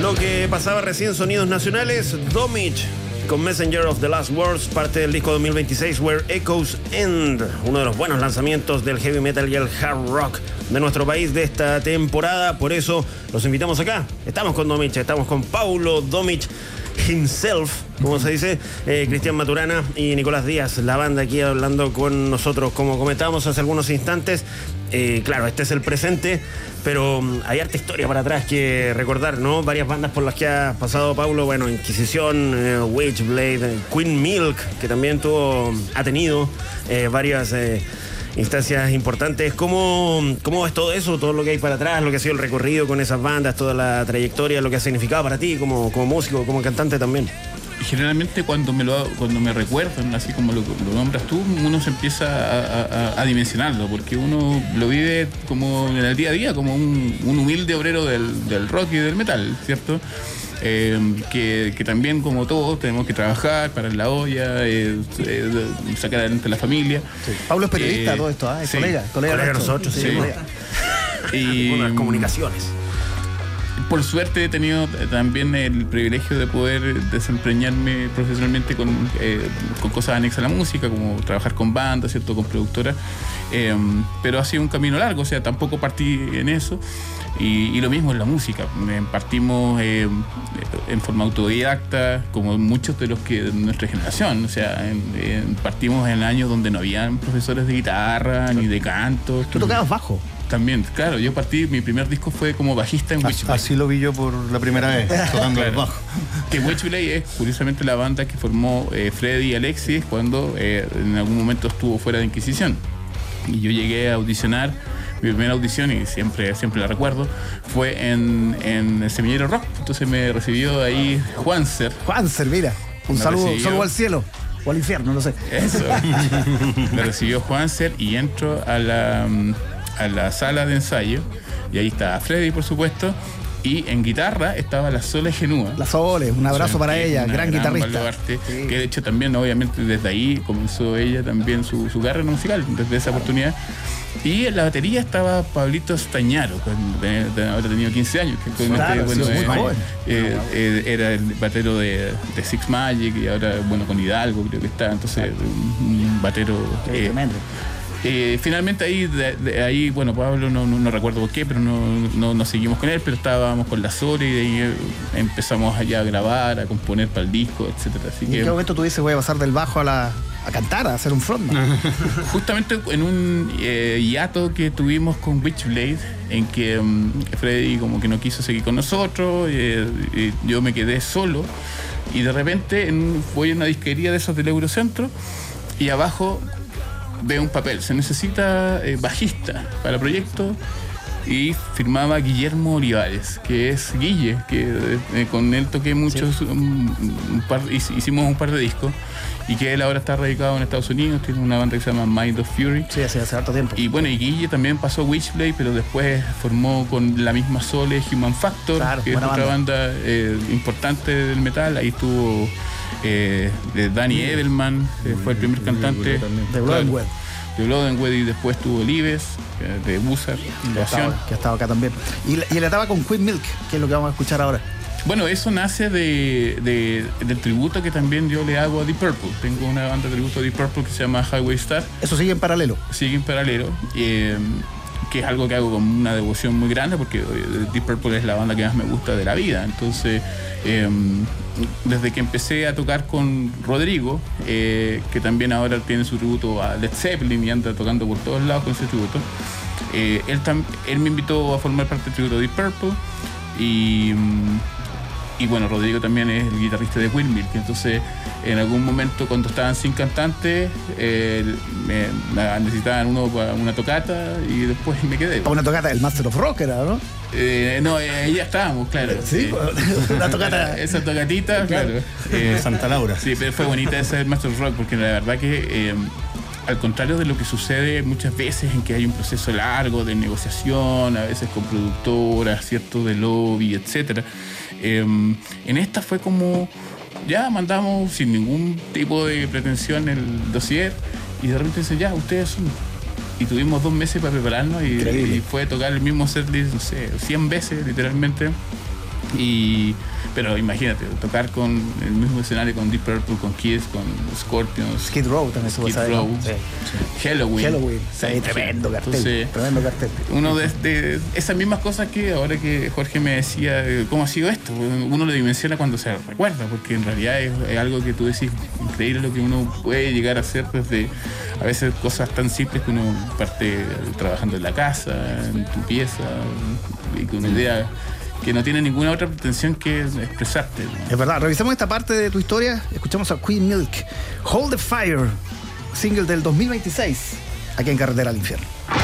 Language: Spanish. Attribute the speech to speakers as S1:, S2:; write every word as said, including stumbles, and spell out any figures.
S1: Lo que pasaba recién, sonidos nacionales, Domich con Messenger of the Last Words, parte del disco dos mil veintiséis Where Echoes End, uno de los buenos lanzamientos del heavy metal y el hard rock de nuestro país de esta temporada. Por eso los invitamos acá. Estamos con Domich, estamos con Paulo Domich himself, como se dice, eh, Cristian Maturana y Nicolás Díaz, la banda aquí hablando con nosotros. Como comentábamos hace algunos instantes, eh, claro, este es el presente, pero um, hay harta historia para atrás que recordar, ¿no? Varias bandas por las que ha pasado Paulo, bueno, Inquisición, eh, Witchblade, Queen Milk, que también tuvo, ha tenido eh, varias eh, instancias importantes. ¿Cómo, ¿Cómo ves todo eso, todo lo que hay para atrás, lo que ha sido el recorrido con esas bandas, toda la trayectoria, lo que ha significado para ti como, como músico, como cantante también?
S2: Generalmente cuando me lo cuando me recuerdan, así como lo, lo nombras tú, uno se empieza a, a, a dimensionarlo, porque uno lo vive como en el día a día, como un, un humilde obrero del, del rock y del metal, ¿cierto? Eh, que, que también, como todos, tenemos que trabajar, parar la olla, eh, eh, sacar adelante a la familia.
S3: Sí. Pablo es periodista,
S2: eh,
S3: todo esto, ¿eh? Es
S2: sí.
S3: colega, colega,
S1: Colega de nosotros, sí.
S2: sí. Y
S1: unas comunicaciones.
S2: Por suerte he tenido también el privilegio de poder desempeñarme profesionalmente con, eh, con cosas anexas a la música, como trabajar con bandas, ¿cierto? Con productoras, eh, pero ha sido un camino largo, o sea, tampoco partí en eso. Y, y lo mismo en la música, partimos eh, en forma autodidacta, como muchos de los que de nuestra generación, o sea, en, en, partimos en años donde no habían profesores de guitarra ni de canto.
S3: ¿Tú tocabas bajo?
S2: También, claro, yo partí, mi primer disco fue como bajista en Witchblade.
S4: Así lo vi yo por la primera vez, tocando
S2: claro.
S4: el bajo.
S2: Que Witchblade es curiosamente la banda que formó eh, Freddy y Alexis cuando eh, en algún momento estuvo fuera de Inquisición. Y yo llegué a audicionar, mi primera audición, y siempre, siempre la recuerdo, fue en, en el Semillero Rock. Entonces me recibió ahí Juanser.
S3: Juanser, mira, un
S2: me
S3: saludo,
S2: recibió,
S3: saludo al cielo. O al infierno, no sé.
S2: Eso. Me recibió Juanser y entro a la... a la sala de ensayo, y ahí estaba Freddy, por supuesto, y en guitarra estaba la Sole Genúa.
S3: La Sole, un abrazo
S2: Sole,
S3: para ella, gran, gran guitarrista.
S2: Baluarte, sí. Que de hecho también, obviamente, desde ahí comenzó ella también su, su carrera musical, desde esa oportunidad. Y en la batería estaba Pablito Estañaro, que habría tenido quince años, que
S3: claro,
S2: bueno,
S3: sí,
S2: eh,
S3: muy joven.
S2: Eh, eh, era el batero de, de Six Magic, y ahora, bueno, con Hidalgo creo que está, entonces un, un batero...
S3: Qué
S2: eh,
S3: tremendo.
S2: Eh, finalmente ahí, de, de ahí, bueno, Pablo no, no, no recuerdo por qué, pero no, no, no seguimos con él, pero estábamos con la Sole y de ahí empezamos allá a grabar, a componer para el disco, etcétera. Así
S3: ¿Y
S2: que,
S3: en qué momento tú dices voy a pasar del bajo a la a cantar, a hacer un frontman?
S2: Justamente en un eh, hiato que tuvimos con Witchblade, en que um, Freddy como que no quiso seguir con nosotros, eh, eh, yo me quedé solo, y de repente en, voy a una disquería de esos del Eurocentro, y abajo veo un papel, se necesita eh, bajista para el proyecto, y firmaba Guillermo Olivares, que es Guille, que eh, con él toqué muchos, sí. un, un par, hicimos un par de discos, y que él ahora está radicado en Estados Unidos, tiene una banda que se llama Mind of Fury.
S3: Sí, hace, hace harto tiempo.
S2: Y bueno, y Guille también pasó Witchblade, pero después formó con la misma Sole Human Factor, claro, que es otra banda, banda eh, importante del metal. Ahí estuvo eh, Danny mm. Edelman, que fue el primer cantante
S3: de Bloodwed.
S2: De Bloodwed, y después tuvo Libes, de Buzzard,
S3: que, que ha estado acá también. Y, y la etapa con Queen Milk, que es lo que vamos a escuchar ahora.
S2: Bueno, eso nace de, de, del tributo que también yo le hago a Deep Purple. Tengo una banda de tributo a Deep Purple que se llama Highway Star.
S3: ¿Eso sigue en paralelo?
S2: Sigue en paralelo, eh, que es algo que hago con una devoción muy grande, porque Deep Purple es la banda que más me gusta de la vida. Entonces, eh, desde que empecé a tocar con Rodrigo, eh, que también ahora tiene su tributo a Led Zeppelin y anda tocando por todos lados con ese tributo, eh, él, tam, él me invitó a formar parte del tributo de Deep Purple, y... Y bueno, Rodrigo también es el guitarrista de Queen Milk. Entonces, en algún momento, cuando estaban sin cantante, eh, me, me necesitaban uno para una tocata, y después me quedé.
S3: Para una tocata del Master of Rock, ¿era, no?
S2: Eh, no, eh, ya estábamos, claro.
S3: Sí, eh, una tocata.
S2: Esa tocatita, claro. claro.
S4: Eh, Santa Laura.
S2: Sí, pero fue bonita esa del Master of Rock, porque la verdad que, eh, al contrario de lo que sucede muchas veces, en que hay un proceso largo de negociación, a veces con productoras, cierto, de lobby, etcétera. Eh, en esta fue como, ya mandamos sin ningún tipo de pretensión el dossier, y de repente dicen, ya, ustedes son. Y tuvimos dos meses para prepararnos, y, y fue tocar el mismo setlist, no sé, cien veces literalmente, Y, pero imagínate, tocar con el mismo escenario con Deep Purple, con Kiss, con Scorpions,
S3: Skid Row también estuvo
S2: Skid
S3: esa vez,
S2: Row,
S3: ¿no? Sí.
S2: Halloween.
S3: Halloween,
S2: Sí,
S3: sí, tremendo cartel.
S2: Entonces,
S3: tremendo cartel.
S2: uno de, de esas mismas cosas que ahora que Jorge me decía, eh, ¿cómo ha sido esto? Uno lo dimensiona cuando se recuerda, porque en realidad es, es algo que tú decís, increíble lo que uno puede llegar a hacer desde a veces cosas tan simples que uno parte trabajando en la casa, en tu pieza, y con una idea que no tiene ninguna otra pretensión que expresarte.
S3: Es verdad, revisamos esta parte de tu historia, escuchamos a Queen Milk, Hold the Fire, single del dos mil veintiséis, aquí en Carretera al Infierno.